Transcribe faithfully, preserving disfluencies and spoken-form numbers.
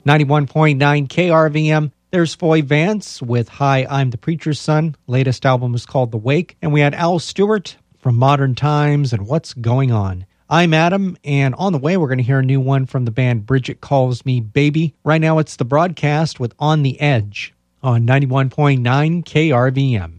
ninety-one point nine K R V M. There's Foy Vance with Hi, I'm the Preacher's Son. Latest album is called The Wake. And we had Al Stewart from Modern Times and What's Going On. I'm Adam, and on the way we're going to hear a new one from the band Bridget Calls Me Baby. Right now it's the broadcast with On the Edge on ninety-one point nine K R V M.